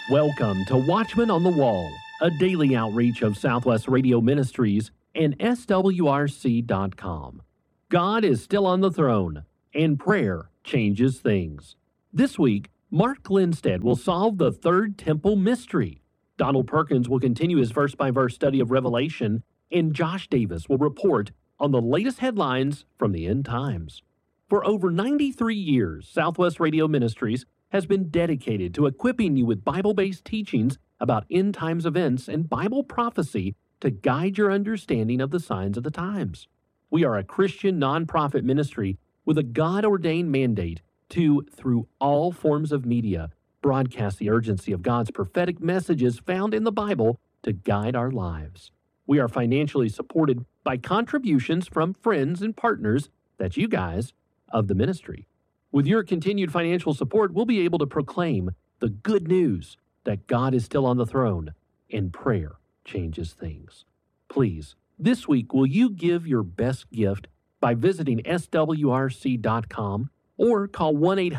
Welcome to Watchman on the Wall, a daily outreach of Southwest Radio Ministries and SWRC.com. God is still on the throne, and prayer changes things. This week, Mark Lindstedt will solve the third temple mystery. Donald Perkins will continue his verse-by-verse study of Revelation, and Josh Davis will report on the latest headlines from the end times. For over 93 years, Southwest Radio Ministries has been dedicated to equipping you with Bible-based teachings about end times events and Bible prophecy to guide your understanding of the signs of the times. We are a Christian nonprofit ministry with a God-ordained mandate to, through all forms of media, broadcast the urgency of God's prophetic messages found in the Bible to guide our lives. We are financially supported by contributions from friends and partners, that's you guys, of the ministry. With your continued financial support, we'll be able to proclaim the good news that God is still on the throne and prayer changes things. Please, this week, will you give your best gift by visiting swrc.com or call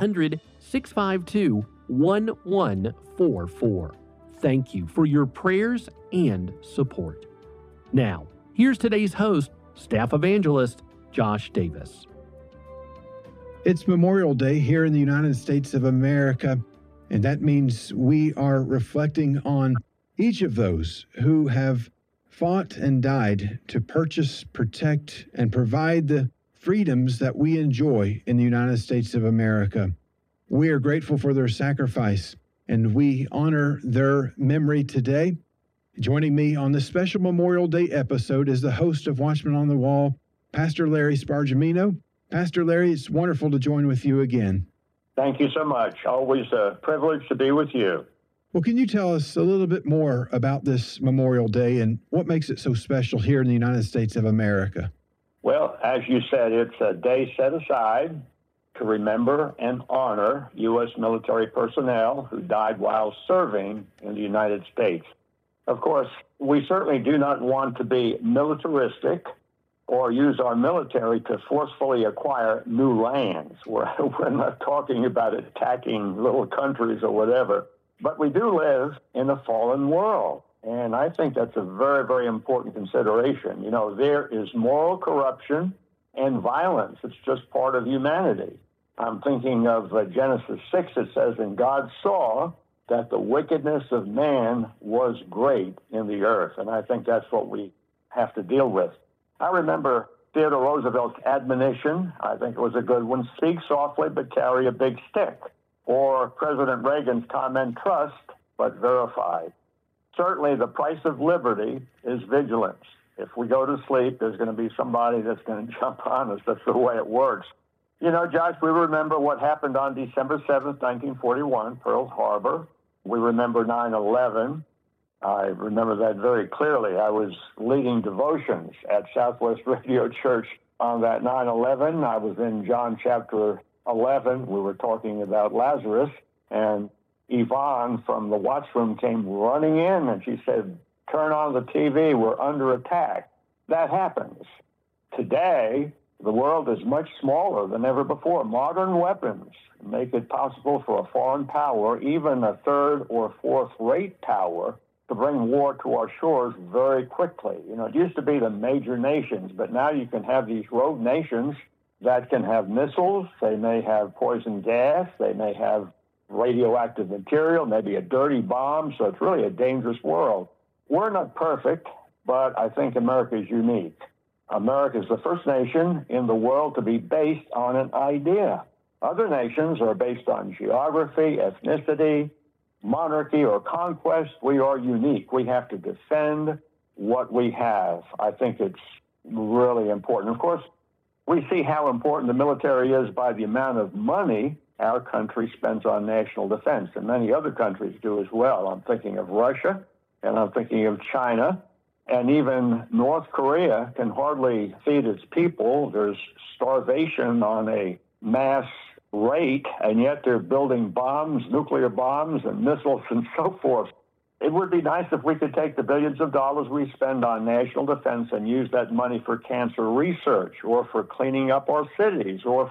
1-800-652-1144. Thank you for your prayers and support. Now, here's today's host, Staff Evangelist Josh Davis. It's Memorial Day here in the United States of America, and that means we are reflecting on each of those who have fought and died to purchase, protect, and provide the freedoms that we enjoy in the United States of America. We are grateful for their sacrifice, and we honor their memory today. Joining me on this special Memorial Day episode is the host of Watchman on the Wall, Pastor Larry Spargimino. Pastor Larry, it's wonderful to join with you again. Thank you so much. Always a privilege to be with you. Well, can you tell us a little bit more about this Memorial Day and what makes it so special here in the United States of America? Well, as you said, it's a day set aside to remember and honor U.S. military personnel who died while serving in the United States. Of course, we certainly do not want to be militaristic or use our military to forcefully acquire new lands. We're not talking about attacking little countries or whatever, but we do live in a fallen world. And I think that's a very, very important consideration. You know, there is moral corruption and violence. It's just part of humanity. I'm thinking of Genesis 6. It says, "And God saw that the wickedness of man was great in the earth." And I think that's what we have to deal with. I remember Theodore Roosevelt's admonition. I think it was a good one. Speak softly, but carry a big stick. Or President Reagan's comment, trust, but verify. Certainly, the price of liberty is vigilance. If we go to sleep, there's going to be somebody that's going to jump on us. That's the way it works. You know, Josh, we remember what happened on December 7th, 1941, Pearl Harbor. We remember 9/11. I remember that very clearly. I was leading devotions at Southwest Radio Church on that 9/11. I was in John chapter 11. We were talking about Lazarus, and Yvonne from the watchroom came running in, and she said, "Turn on the TV, we're under attack." That happens. Today, the world is much smaller than ever before. Modern weapons make it possible for a foreign power, even a third or fourth-rate power, to bring war to our shores very quickly. You know, it used to be the major nations, but now you can have these rogue nations that can have missiles. They may have poison gas. They may have radioactive material, maybe a dirty bomb. So it's really a dangerous world. We're not perfect, but I think America is unique. America is the first nation in the world to be based on an idea. Other nations are based on geography, ethnicity, monarchy, or conquest. We are unique. We have to defend what we have. I think it's really important. Of course, we see how important the military is by the amount of money our country spends on national defense, and many other countries do as well. I'm thinking of Russia, and I'm thinking of China, and even North Korea can hardly feed its people. There's starvation on a mass rate, and yet they're building bombs, nuclear bombs, and missiles and so forth. It would be nice if we could take the billions of dollars we spend on national defense and use that money for cancer research or for cleaning up our cities or for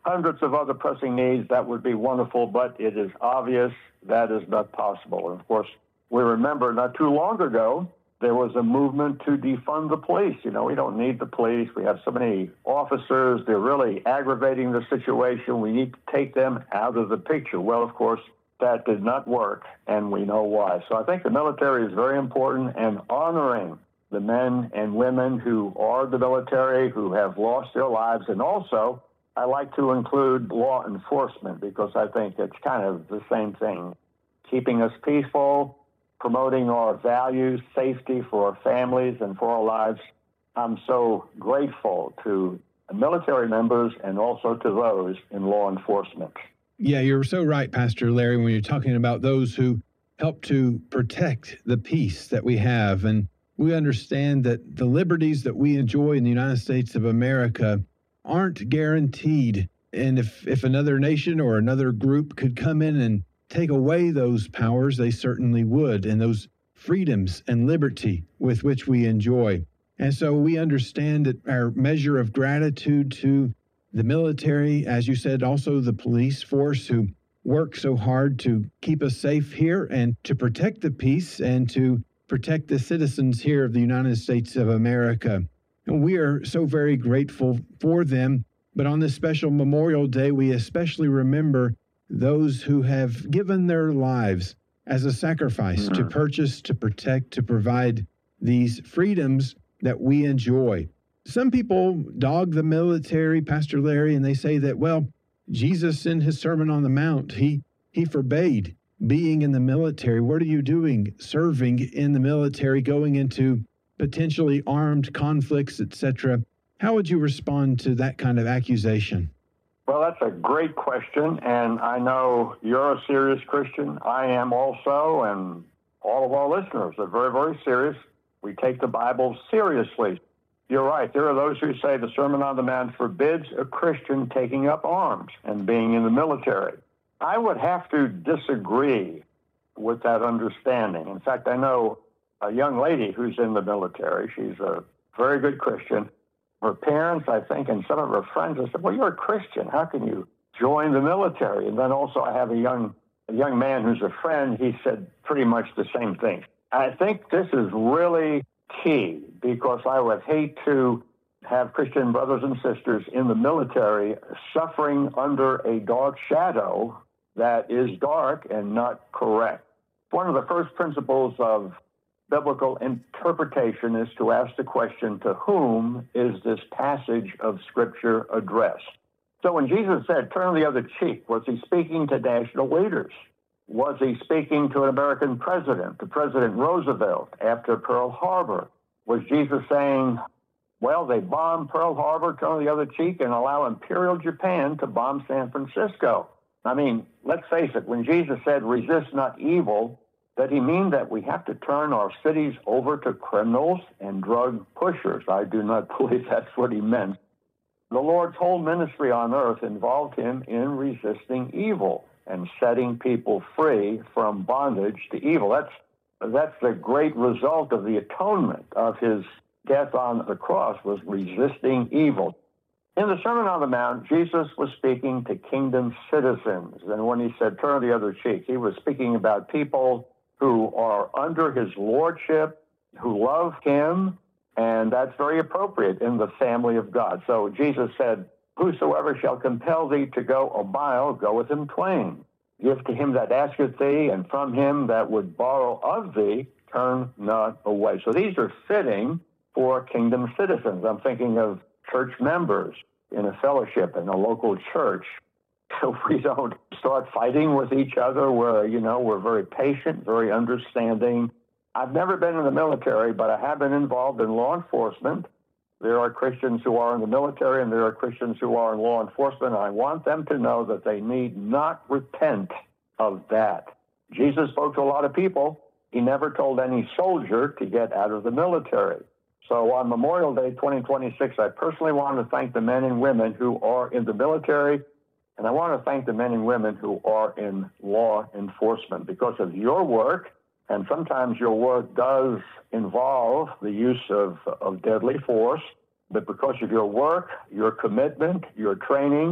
hundreds of other pressing needs, that would be wonderful, but it is obvious that is not possible. And of course, we remember not too long ago, there was a movement to defund the police. You know, we don't need the police. We have so many officers. They're really aggravating the situation. We need to take them out of the picture. Well, of course, that did not work, and we know why. So I think the military is very important, and honoring the men and women who are the military, who have lost their lives. And also, I like to include law enforcement, because I think it's kind of the same thing. Keeping us peaceful, promoting our values, safety for our families and for our lives. I'm so grateful to military members and also to those in law enforcement. Yeah, you're so right, Pastor Larry, when you're talking about those who help to protect the peace that we have. And we understand that the liberties that we enjoy in the United States of America aren't guaranteed. And if another nation or another group could come in and take away those powers, they certainly would, and those freedoms and liberty with which we enjoy. And so we understand that our measure of gratitude to the military, as you said, also the police force who work so hard to keep us safe here and to protect the peace and to protect the citizens here of the United States of America. And we are so very grateful for them. But on this special Memorial Day, we especially remember those who have given their lives as a sacrifice to purchase, to protect, to provide these freedoms that we enjoy. Some people dog the military, Pastor Larry, and they say that, well, Jesus in his Sermon on the Mount, he forbade being in the military. What are you doing serving in the military, going into potentially armed conflicts, etc.? How would you respond to that kind of accusation? Well, that's a great question, and I know you're a serious Christian. I am also, and all of our listeners are very, very serious. We take the Bible seriously. You're right. There are those who say the Sermon on the Mount forbids a Christian taking up arms and being in the military. I would have to disagree with that understanding. In fact, I know a young lady who's in the military. She's a very good Christian. Her parents, I think, and some of her friends have said, well, you're a Christian. How can you join the military? And then also I have a young man who's a friend. He said pretty much the same thing. I think this is really key, because I would hate to have Christian brothers and sisters in the military suffering under a dark shadow that is dark and not correct. One of the first principles of biblical interpretation is to ask the question, to whom is this passage of Scripture addressed? So when Jesus said, turn the other cheek, was he speaking to national leaders? Was he speaking to an American president, to President Roosevelt after Pearl Harbor? Was Jesus saying, well, they bombed Pearl Harbor, turn the other cheek, and allow Imperial Japan to bomb San Francisco? I mean, let's face it, when Jesus said, resist not evil, did he mean that we have to turn our cities over to criminals and drug pushers? I do not believe that's what he meant. The Lord's whole ministry on earth involved him in resisting evil and setting people free from bondage to evil. That's the great result of the atonement of his death on the cross, was resisting evil. In the Sermon on the Mount, Jesus was speaking to kingdom citizens. And when he said, turn the other cheek, he was speaking about people who are under his lordship, who love him, and that's very appropriate in the family of God. So Jesus said, whosoever shall compel thee to go a mile, go with him twain. Give to him that asketh thee, and from him that would borrow of thee, turn not away. So these are fitting for kingdom citizens. I'm thinking of church members in a fellowship in a local church. So we don't start fighting with each other. We're very patient, very understanding. I've never been in the military, but I have been involved in law enforcement. There are Christians who are in the military, and there are Christians who are in law enforcement. I want them to know that they need not repent of that. Jesus spoke to a lot of people. He never told any soldier to get out of the military. So on Memorial Day 2026, I personally want to thank the men and women who are in the military, and I want to thank the men and women who are in law enforcement because of your work. And sometimes your work does involve the use of deadly force, but because of your work, your commitment, your training,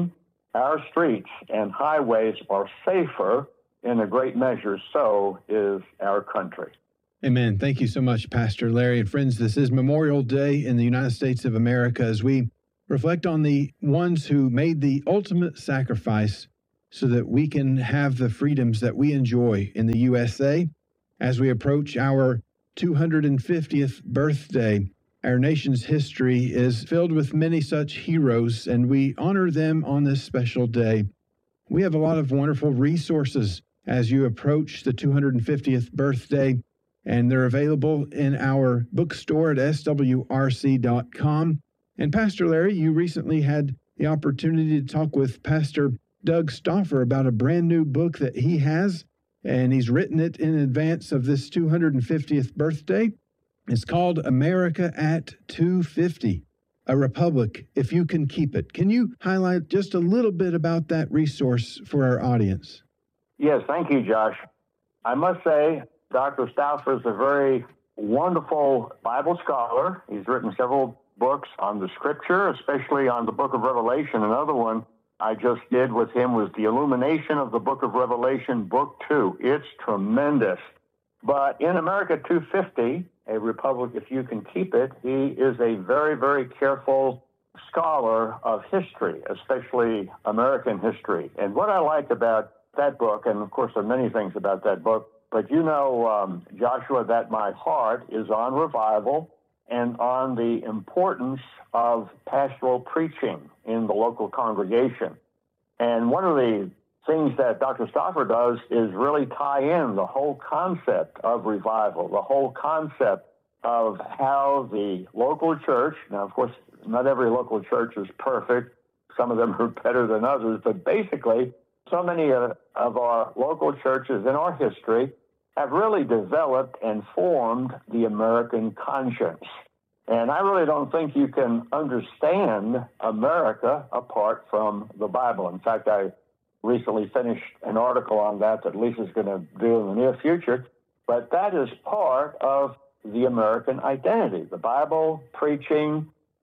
our streets and highways are safer, in a great measure, so is our country. Amen. Thank you so much, Pastor Larry. And friends, this is Memorial Day in the United States of America as we reflect on the ones who made the ultimate sacrifice so that we can have the freedoms that we enjoy in the USA. As we approach our 250th birthday, our nation's history is filled with many such heroes, and we honor them on this special day. We have a lot of wonderful resources as you approach the 250th birthday, and they're available in our bookstore at swrc.com. And Pastor Larry, you recently had the opportunity to talk with Pastor Doug Stauffer about a brand new book that he has, and he's written it in advance of this 250th birthday. It's called America at 250, A Republic, If You Can Keep It. Can you highlight just a little bit about that resource for our audience? Yes, thank you, Josh. I must say, Dr. Stauffer is a very wonderful Bible scholar. He's written several books on the Scripture, especially on the book of Revelation. Another one I just did with him was The Illumination of the Book of Revelation, Book 2. It's tremendous. But in America 250, A Republic If You Can Keep It, he is a very, very careful scholar of history, especially American history. And what I like about that book, and of course there are many things about that book, but you know, Joshua, that my heart is on revival and on the importance of pastoral preaching in the local congregation. And one of the things that Dr. Stauffer does is really tie in the whole concept of revival, the whole concept of how the local church, now of course not every local church is perfect, some of them are better than others, but basically so many of our local churches in our history have really developed and formed the American conscience. And I really don't think you can understand America apart from the Bible. In fact, I recently finished an article on that Lisa's going to do in the near future. But that is part of the American identity. The Bible, preaching,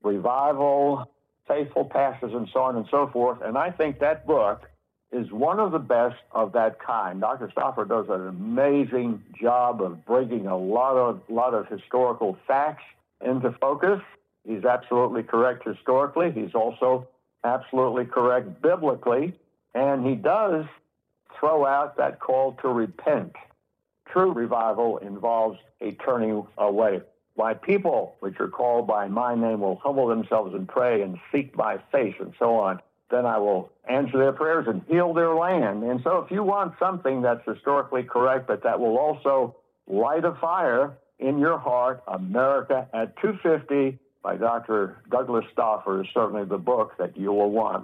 revival, faithful pastors, and so on and so forth. And I think that book is one of the best of that kind. Dr. Stauffer does an amazing job of bringing a lot of historical facts into focus. He's absolutely correct historically. He's also absolutely correct biblically. And he does throw out that call to repent. True revival involves a turning away. My people, which are called by my name, will humble themselves and pray and seek my face and so on. Then I will answer their prayers and heal their land. And so if you want something that's historically correct, but that will also light a fire in your heart, America at 250 by Dr. Douglas Stauffer is certainly the book that you will want.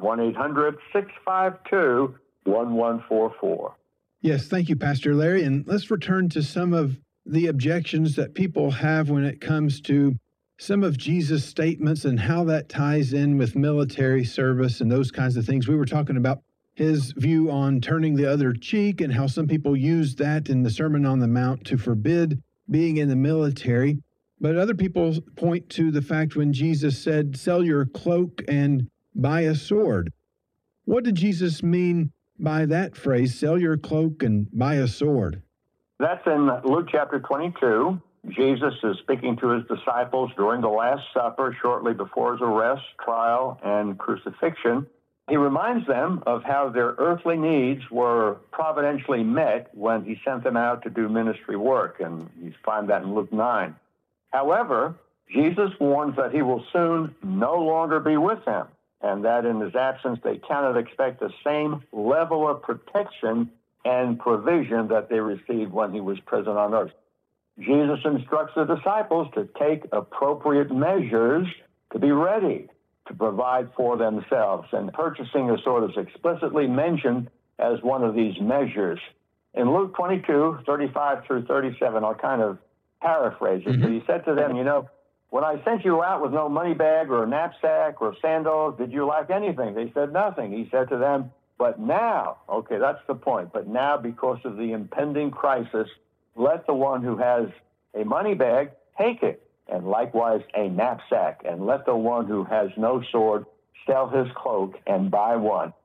1-800-652-1144. Yes, thank you, Pastor Larry. And let's return to some of the objections that people have when it comes to some of Jesus' statements and how that ties in with military service and those kinds of things. We were talking about his view on turning the other cheek and how some people use that in the Sermon on the Mount to forbid being in the military. But other people point to the fact when Jesus said, sell your cloak and buy a sword. What did Jesus mean by that phrase, sell your cloak and buy a sword? That's in Luke chapter 22. Jesus is speaking to his disciples during the Last Supper, shortly before his arrest, trial, and crucifixion. He reminds them of how their earthly needs were providentially met when he sent them out to do ministry work, and you find that in Luke 9. However, Jesus warns that he will soon no longer be with them, and that in his absence they cannot expect the same level of protection and provision that they received when he was present on earth. Jesus instructs the disciples to take appropriate measures to be ready to provide for themselves, and purchasing a sword is explicitly mentioned as one of these measures. In Luke 22, 35 through 37, I'll kind of paraphrase it, but he said to them, when I sent you out with no money bag or a knapsack or sandals, did you lack anything? They said nothing. He said to them, but now, okay, that's the point, but now because of the impending crisis, let the one who has a money bag take it, and likewise a knapsack, and let the one who has no sword sell his cloak and buy one.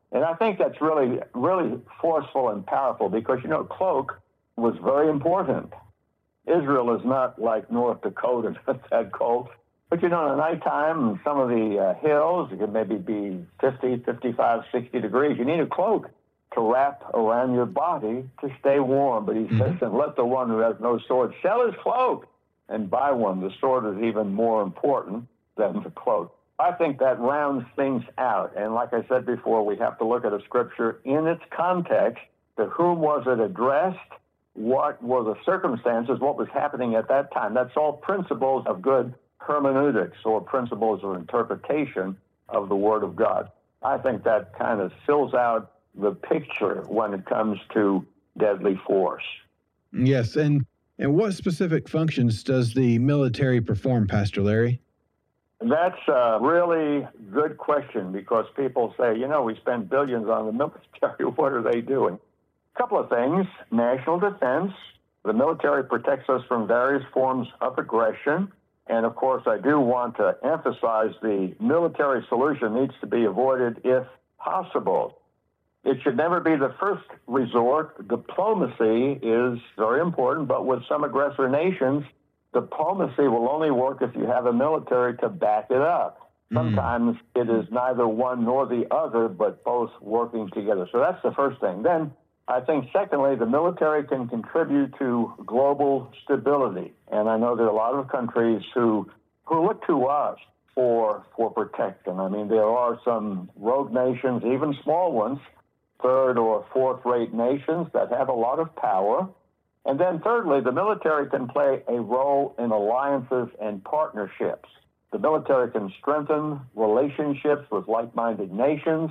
And I think that's really, really forceful and powerful because, cloak was very important. Israel is not like North Dakota that cold. But, in the nighttime, some of the hills, it could maybe be 50, 55, 60 degrees. You need a cloak to wrap around your body to stay warm. But he says, and let the one who has no sword sell his cloak and buy one. The sword is even more important than the cloak. I think that rounds things out. And like I said before, we have to look at a scripture in its context. To whom was it addressed? What were the circumstances? What was happening at that time? That's all principles of good hermeneutics or principles of interpretation of the Word of God. I think that kind of fills out the picture when it comes to deadly force. Yes, and what specific functions does the military perform, Pastor Larry? That's a really good question because people say, we spend billions on the military. What are they doing? A couple of things. National defense. The military protects us from various forms of aggression. And, of course, I do want to emphasize the military solution needs to be avoided if possible. It should never be the first resort. Diplomacy is very important, but with some aggressor nations, diplomacy will only work if you have a military to back it up. Sometimes it is neither one nor the other, but both working together. So that's the first thing. Then I think, secondly, the military can contribute to global stability. And I know there are a lot of countries who look to us for protection. I mean, there are some rogue nations, even small ones, third or fourth-rate nations that have a lot of power. And then thirdly, the military can play a role in alliances and partnerships. The military can strengthen relationships with like-minded nations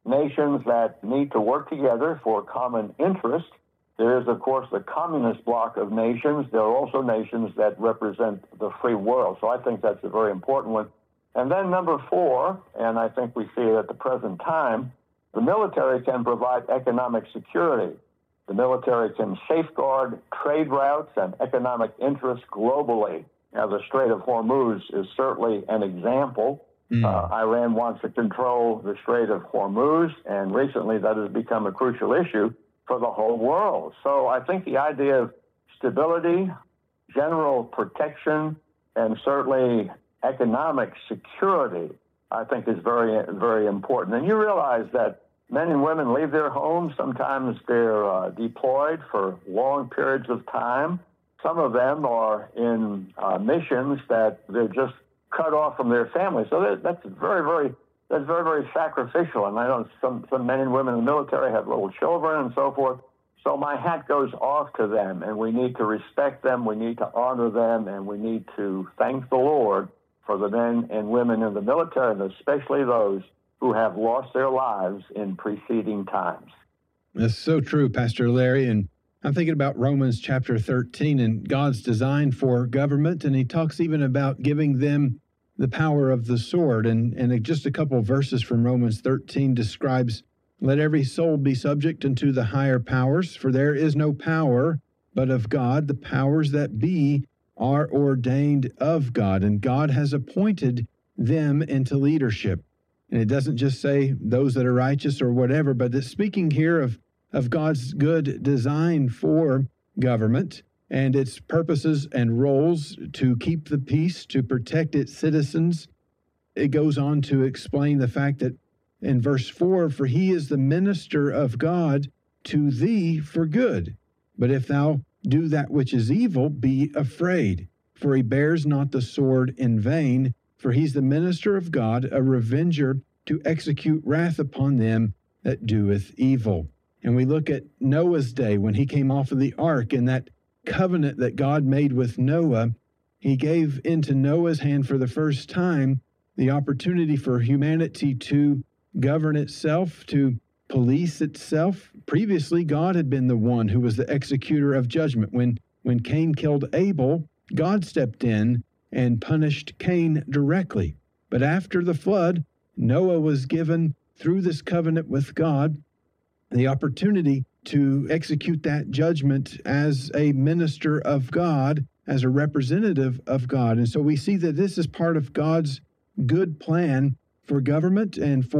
that need to work together for common interest. There is, of course, the communist bloc of nations. There are also nations that represent the free world. So I think that's a very important one. And then number 4, and I think we see it at the present time, the military can provide economic security. The military can safeguard trade routes and economic interests globally. Now, the Strait of Hormuz is certainly an example. Iran wants to control the Strait of Hormuz, and recently that has become a crucial issue for the whole world. So I think the idea of stability, general protection, and certainly economic security, I think is very, very important. And you realize that men and women leave their homes. Sometimes they're deployed for long periods of time. Some of them are in missions that they're just cut off from their families. So that's very, very sacrificial. And I know some men and women in the military have little children and so forth. So my hat goes off to them, and we need to respect them, we need to honor them, and we need to thank the Lord for the men and women in the military, and especially those who have lost their lives in preceding times. That's so true, Pastor Larry. And I'm thinking about Romans chapter 13 and God's design for government. And he talks even about giving them the power of the sword. And just a couple of verses from Romans 13 describes, let every soul be subject unto the higher powers, for there is no power but of God. The powers that be are ordained of God, and God has appointed them into leadership. And it doesn't just say those that are righteous or whatever, but it's speaking here of God's good design for government and its purposes and roles to keep the peace, to protect its citizens. It goes on to explain the fact that in verse 4, for he is the minister of God to thee for good. But if thou do that which is evil, be afraid, for he bears not the sword in vain, for he's the minister of God, a revenger to execute wrath upon them that doeth evil. And we look at Noah's day when he came off of the ark, and that covenant that God made with Noah, he gave into Noah's hand for the first time the opportunity for humanity to govern itself, to police itself. Previously, God had been the one who was the executor of judgment. When Cain killed Abel, God stepped in and punished Cain directly. But after the flood, Noah was given, through this covenant with God, the opportunity to execute that judgment as a minister of God, as a representative of God. And so we see that this is part of God's good plan for government and for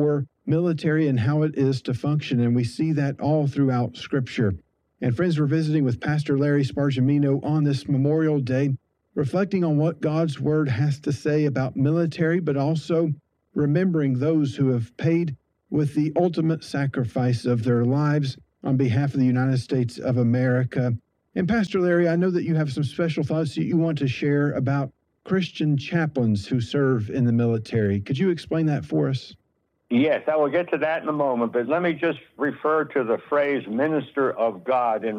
military and how it is to function. And we see that all throughout Scripture. And friends, we're visiting with Pastor Larry Spargimino on this Memorial Day, reflecting on what God's Word has to say about military, but also remembering those who have paid with the ultimate sacrifice of their lives on behalf of the United States of America. And Pastor Larry, I know that you have some special thoughts that you want to share about Christian chaplains who serve in the military. Could you explain that for us? Yes, I will get to that in a moment, but let me just refer to the phrase minister of God in